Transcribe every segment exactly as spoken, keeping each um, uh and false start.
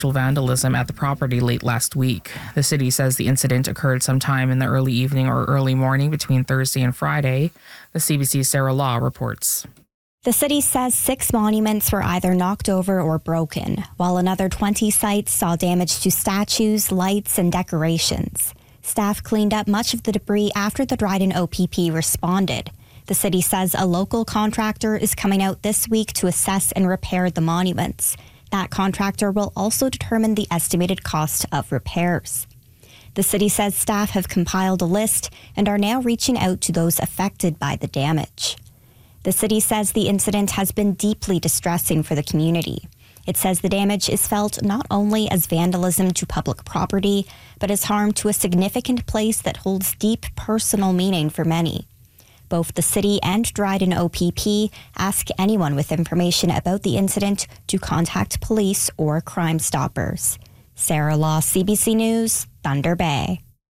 vandalism at the property late last week. The city says the incident occurred sometime in the early evening or early morning between Thursday and Friday. The C B C's Sarah Law reports. The city says six monuments were either knocked over or broken, while another twenty sites saw damage to statues, lights, and decorations. Staff cleaned up much of the debris after the Dryden O P P responded. The city says a local contractor is coming out this week to assess and repair the monuments. That contractor will also determine the estimated cost of repairs. The city says staff have compiled a list and are now reaching out to those affected by the damage. The city says the incident has been deeply distressing for the community. It says the damage is felt not only as vandalism to public property, but as harm to a significant place that holds deep personal meaning for many. Both the city and Dryden O P P ask anyone with information about the incident to contact police or Crime Stoppers. Sarah Law, C B C News, Thunder Bay.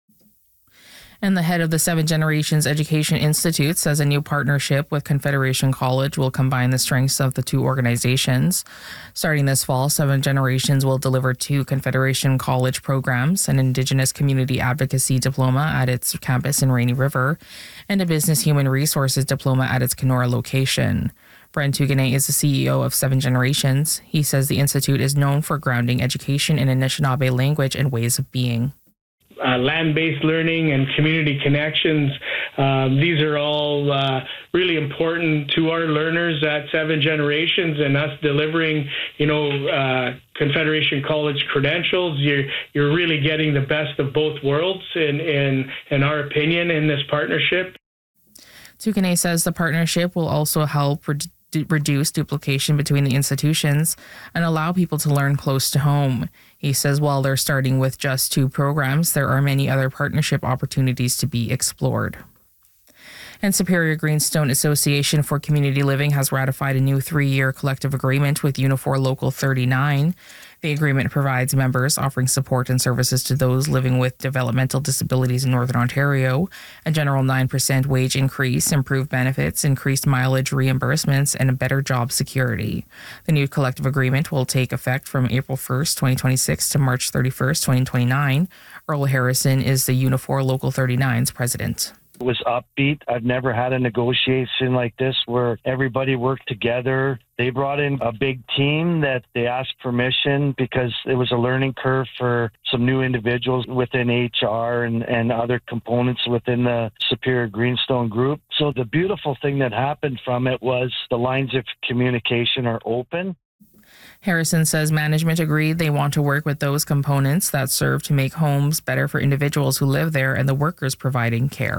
And the head of the Seven Generations Education Institute says a new partnership with Confederation College will combine the strengths of the two organizations. Starting this fall, Seven Generations will deliver two Confederation College programs, an Indigenous Community Advocacy Diploma at its campus in Rainy River, and a Business Human Resources Diploma at its Kenora location. Brent Tuganay is the C E O of Seven Generations. He says the institute is known for grounding education in Anishinaabe language and ways of being. Uh, land-based learning and community connections. Um, these are all uh, really important to our learners at Seven Generations, and us delivering, you know, uh, Confederation College credentials. You're you're really getting the best of both worlds, in in, in our opinion, in this partnership. Tuganay says the partnership will also help re- reduce duplication between the institutions and allow people to learn close to home. He says while they're starting with just two programs, there are many other partnership opportunities to be explored. And Superior Greenstone Association for Community Living has ratified a new three-year collective agreement with Unifor Local thirty-nine. The agreement provides members offering support and services to those living with developmental disabilities in Northern Ontario, a general nine percent wage increase, improved benefits, increased mileage reimbursements, and a better job security. The new collective agreement will take effect from April first, twenty twenty-six to March thirty-first, twenty twenty-nine. Earl Harrison is the Unifor Local thirty-nine's president. It was upbeat. I've never had a negotiation like this where everybody worked together. They brought in a big team that they asked permission because it was a learning curve for some new individuals within H R and, and other components within the Superior Greenstone group. So the beautiful thing that happened from it was the lines of communication are open. Harrison says management agreed they want to work with those components that serve to make homes better for individuals who live there and the workers providing care.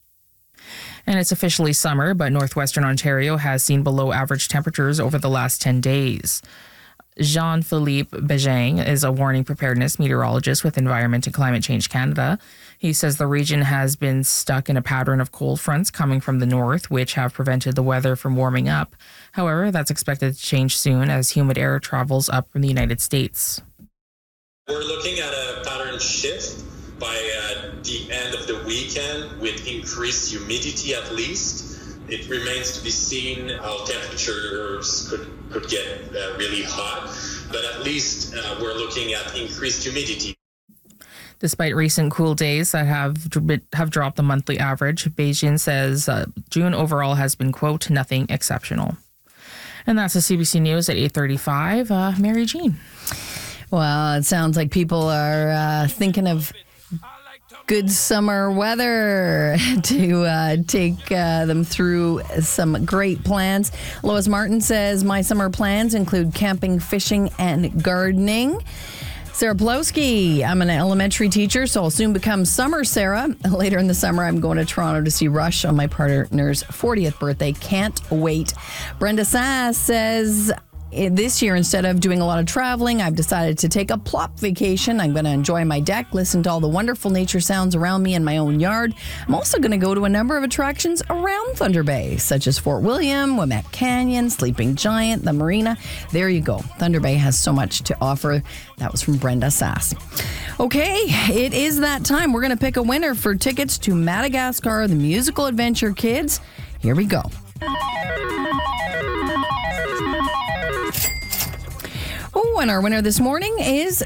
And it's officially summer, but northwestern Ontario has seen below average temperatures over the last ten days. Jean-Philippe Bejang is a warning preparedness meteorologist with Environment and Climate Change Canada. He says the region has been stuck in a pattern of cold fronts coming from the north, which have prevented the weather from warming up. However, that's expected to change soon as humid air travels up from the United States. We're looking at a pattern shift by uh, the end of the weekend with increased humidity at least. It remains to be seen how temperatures could, could get uh, really hot, but at least uh, we're looking at increased humidity. Despite recent cool days that have have dropped the monthly average, Beijing says uh, June overall has been, quote, nothing exceptional. And that's the C B C News at eight thirty-five. Uh, Mary Jean. Well, it sounds like people are uh, thinking of good summer weather to uh, take uh, them through some great plans. Lois Martin says, my summer plans include camping, fishing, and gardening. Sarah Plowski, I'm an elementary teacher, so I'll soon become Summer Sarah. Later in the summer, I'm going to Toronto to see Rush on my partner's fortieth birthday. Can't wait. Brenda Sass says, this year, instead of doing a lot of traveling, I've decided to take a plop vacation. I'm going to enjoy my deck, listen to all the wonderful nature sounds around me in my own yard. I'm also going to go to a number of attractions around Thunder Bay, such as Fort William, Wilmette Canyon, Sleeping Giant, the Marina. There you go. Thunder Bay has so much to offer. That was from Brenda Sass. Okay, it is that time. We're going to pick a winner for tickets to Madagascar, the musical adventure, kids. Here we go. Oh, And our winner this morning is